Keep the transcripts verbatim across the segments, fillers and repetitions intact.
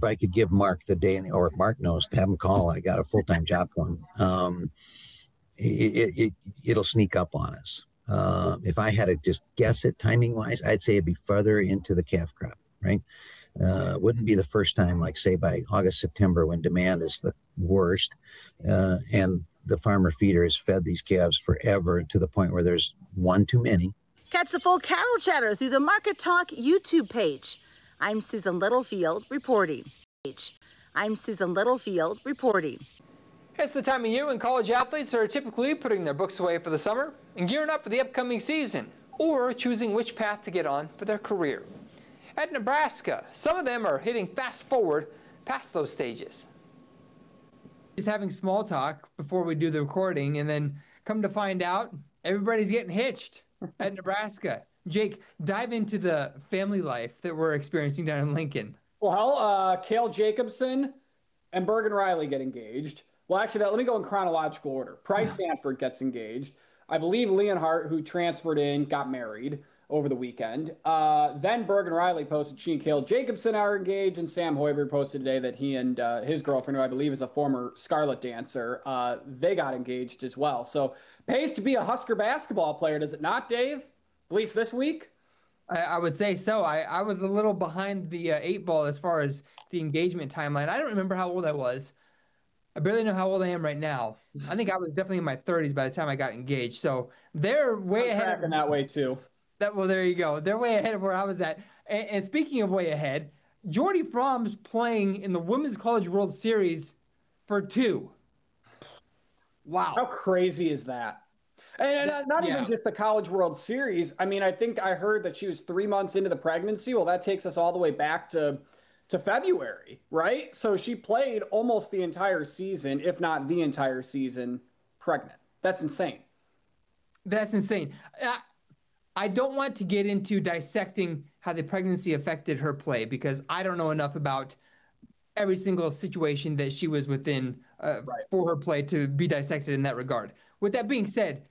if I could give Mark the day, in the, or if Mark knows, to have him call, I got a full time job for him. Um, it, it, it it'll sneak up on us. Uh, if I had to just guess it timing wise, I'd say it'd be further into the calf crop, right? Uh, wouldn't be the first time, like say by August, September, when demand is the worst, uh, and the farmer feeder has fed these calves forever to the point where there's one too many. Catch the full cattle chatter through the Market Talk YouTube page. I'm Susan Littlefield reporting. I'm Susan Littlefield reporting. It's the time of year when college athletes are typically putting their books away for the summer and gearing up for the upcoming season, or choosing which path to get on for their career. At Nebraska, some of them are hitting fast forward past those stages. Just having small talk before we do the recording, and then come to find out, everybody's getting hitched at Nebraska. Jake, dive into the family life that we're experiencing down in Lincoln. Well, uh, Cale Jacobson and Bergen Riley get engaged. Well, actually, that, let me go in chronological order. Price Sanford gets engaged. I believe Leonhardt, who transferred in, got married over the weekend. Uh, then Bergen Riley posted she and Cale Jacobson are engaged, and Sam Hoiberg posted today that he and uh, his girlfriend, who I believe is a former Scarlet dancer, uh, they got engaged as well. So pays to be a Husker basketball player, does it not, Dave? At least this week? I, I would say so. I, I was a little behind the uh, eight ball as far as the engagement timeline. I don't remember how old I was. I barely know how old I am right now. I think I was definitely in my thirties by the time I got engaged. So they're way I'm ahead. Of, that way too. That well, there you go. They're way ahead of where I was at. And, and speaking of way ahead, Jordy Fromm's playing in the Women's College World Series for two. Wow. How crazy is that? And that, not yeah. even just the College World Series. I mean, I think I heard that she was three months into the pregnancy. Well, that takes us all the way back to to February, right? So she played almost the entire season, if not the entire season, pregnant. That's insane. That's insane. Uh, I don't want to get into dissecting how the pregnancy affected her play, because I don't know enough about every single situation that she was within uh, right. for her play to be dissected in that regard. With that being said,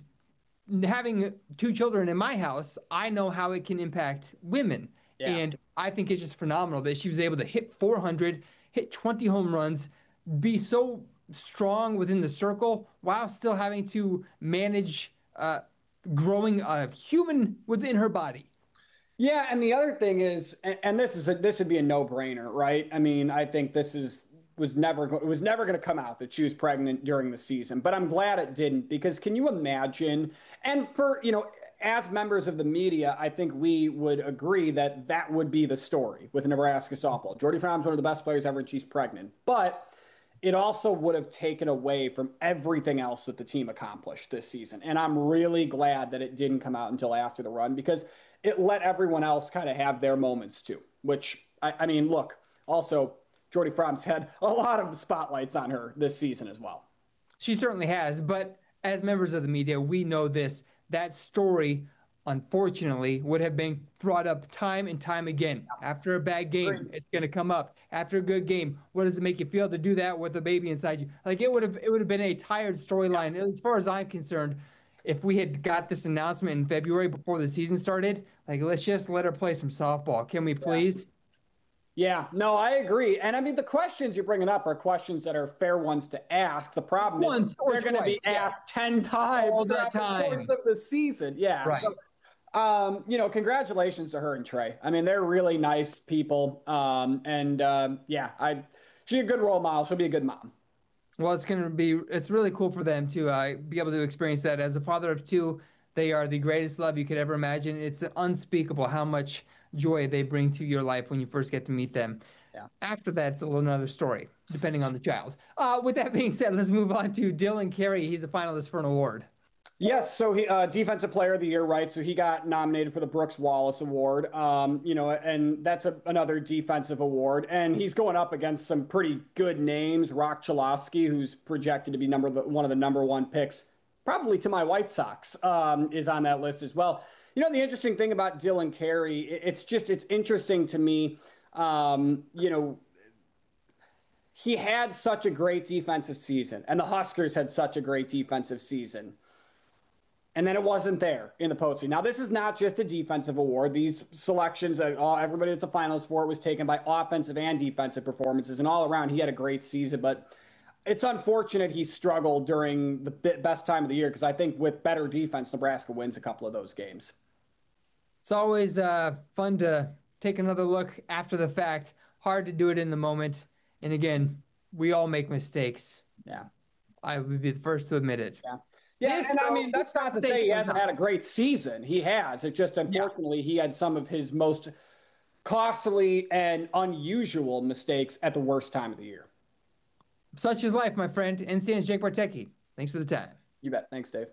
having two children in my house, I know how it can impact women. Yeah. And I think it's just phenomenal that she was able to hit four hundred, hit twenty home runs, be so strong within the circle while still having to manage uh, growing a human within her body. Yeah, and the other thing is, and, and this is a, this would be a no-brainer, right? I mean, I think this is was never it was never going to come out that she was pregnant during the season, but I'm glad it didn't, because can you imagine? And for you know. As members of the media, I think we would agree that that would be the story with Nebraska softball. Jordy Fromm's one of the best players ever, and she's pregnant. But it also would have taken away from everything else that the team accomplished this season. And I'm really glad that it didn't come out until after the run, because it let everyone else kind of have their moments too, which, I, I mean, look, also, Jordy Fromm's had a lot of spotlights on her this season as well. She certainly has, but as members of the media, we know this. That story, unfortunately, would have been brought up time and time again. After a bad game, Great. It's going to come up. After a good game, what does it make you feel to do that with a baby inside you? Like it would have, it would have been a tired storyline. Yeah. As far as I'm concerned, if we had got this announcement in February before the season started, like let's just let her play some softball. Can we please? Yeah. Yeah, no, I agree. And I mean, the questions you're bringing up are questions that are fair ones to ask. The problem Once is they're going to be yeah. asked ten times all the time. the course of the season. Yeah. Right. So, um, you know, congratulations to her and Trey. I mean, they're really nice people. Um, and uh, yeah, I she's a good role model. She'll be a good mom. Well, it's going to be, it's really cool for them to uh, be able to experience that. As a father of two, they are the greatest love you could ever imagine. It's unspeakable how much joy they bring to your life when you first get to meet them. Yeah. After that, it's a little another story, depending on the child. Uh, with that being said, let's move on to Dylan Carey. He's a finalist for an award. Yes, so he uh, Defensive Player of the Year, right? So he got nominated for the Brooks Wallace Award, um, you know, and that's a, another defensive award. And he's going up against some pretty good names. Rock Chalosky, who's projected to be number the, one of the number one picks, probably to my White Sox, um, is on that list as well. You know, the interesting thing about Dylan Carey, it's just, it's interesting to me, um, you know, he had such a great defensive season, and the Huskers had such a great defensive season. And then it wasn't there in the postseason. Now, this is not just a defensive award. These selections, uh, everybody that's a finalist for it was taken by offensive and defensive performances. And all around, he had a great season. But it's unfortunate he struggled during the best time of the year, because I think with better defense, Nebraska wins a couple of those games. It's always uh, fun to take another look after the fact. Hard to do it in the moment. And again, we all make mistakes. Yeah. I would be the first to admit it. Yeah. Yeah, and I mean, that's not to say he hasn't had a great season. He has. It just, unfortunately, yeah. he had some of his most costly and unusual mistakes at the worst time of the year. Such is life, my friend. N C N's Jake Bartecki. Thanks for the time. You bet. Thanks, Dave.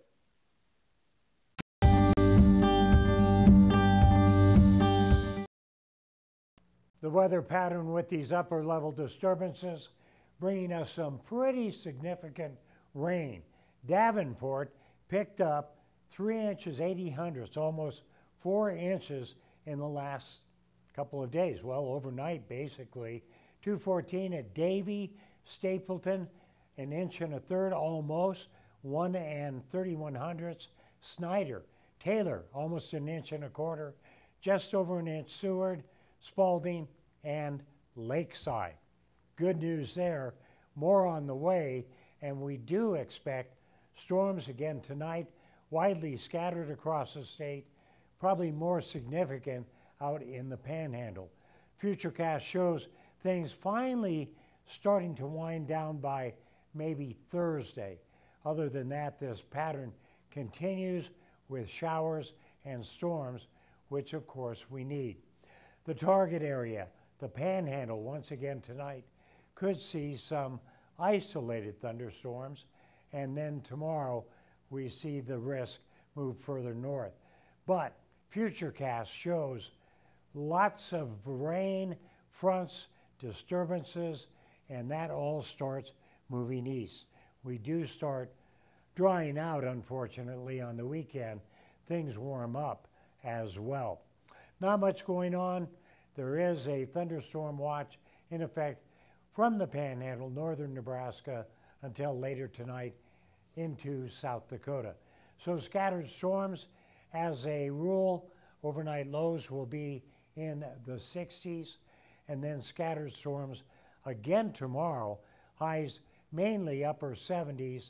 The weather pattern with these upper level disturbances bringing us some pretty significant rain. Davenport picked up three inches, eighty hundredths, almost four inches in the last couple of days. Well, overnight, basically. two fourteen at Davie, Stapleton, an inch and a third, almost, one and thirty-one hundredths. Snyder, Taylor, almost an inch and a quarter, just over an inch Seward, Spalding, and Lakeside. Good news there, more on the way, and we do expect storms again tonight, widely scattered across the state, probably more significant out in the Panhandle. Futurecast shows things finally starting to wind down by maybe Thursday. Other than that, this pattern continues with showers and storms, which of course we need. The target area, the Panhandle, once again tonight, could see some isolated thunderstorms, and then tomorrow we see the risk move further north. But Futurecast shows lots of rain, fronts, disturbances, and that all starts moving east. We do start drying out, unfortunately, on the weekend. Things warm up as well. Not much going on. There is a thunderstorm watch in effect from the Panhandle, northern Nebraska, until later tonight into South Dakota. So scattered storms, as a rule, overnight lows will be in the sixties, and then scattered storms again tomorrow, highs mainly upper seventies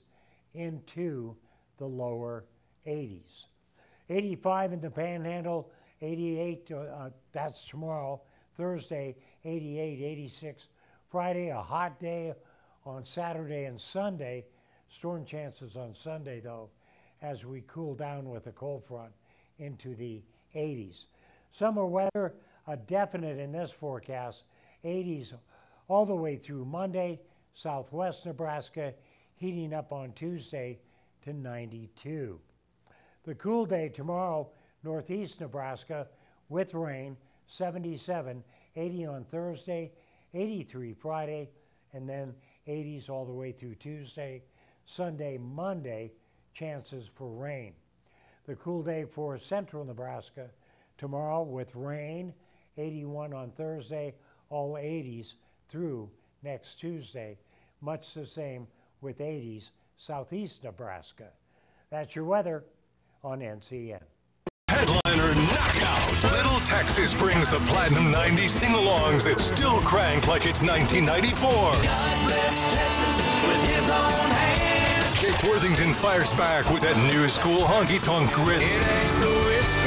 into the lower eighties. eighty-five in the Panhandle, eighty-eight, uh, that's tomorrow. Thursday, eighty-eight, eighty-six. Friday, a hot day on Saturday and Sunday. Storm chances on Sunday, though, as we cool down with a cold front into the eighties. Summer weather, a definite in this forecast, eighties all the way through Monday. Southwest Nebraska heating up on Tuesday to ninety-two. The cool day tomorrow, northeast Nebraska with rain, seventy-seven, eighty on Thursday, eighty-three Friday, and then eighties all the way through Tuesday. Sunday, Monday, chances for rain. The cool day for central Nebraska tomorrow with rain, eighty-one on Thursday, all eighties through next Tuesday. Much the same with eighties southeast Nebraska. That's your weather on N C N. Headliner Knockout. Little Texas brings the Platinum ninety sing-alongs that still crank like it's nineteen ninety-four. God bless Texas with his own hand. Jake Worthington fires back with that new school honky-tonk grit. It ain't the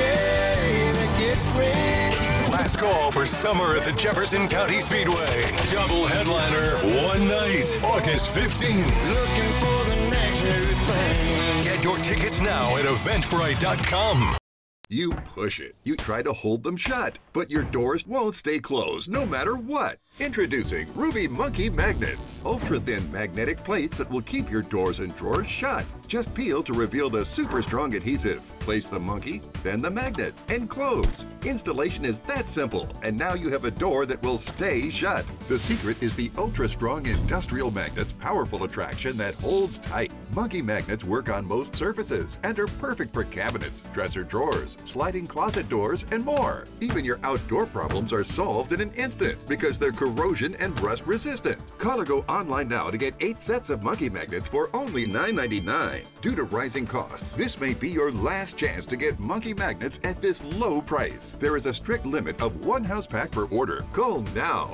whiskey that gets rich. Last call for summer at the Jefferson County Speedway. Double headliner, one night, August fifteenth. Looking for the next new thing. Get your tickets now at eventbrite dot com. You push it. You try to hold them shut, but your doors won't stay closed no matter what. Introducing Ruby Monkey Magnets. Ultra-thin magnetic plates that will keep your doors and drawers shut. Just peel to reveal the super strong adhesive. Place the monkey, then the magnet, and close. Installation is that simple, and now you have a door that will stay shut. The secret is the ultra-strong industrial magnet's powerful attraction that holds tight. Monkey magnets work on most surfaces and are perfect for cabinets, dresser drawers, sliding closet doors, and more. Even your outdoor problems are solved in an instant because they're corrosion and rust resistant. Call or go online now to get eight sets of monkey magnets for only nine ninety-nine. time. Due to rising costs, this may be your last chance to get Monkey Magnets at this low price. There is a strict limit of one house pack per order. Call now.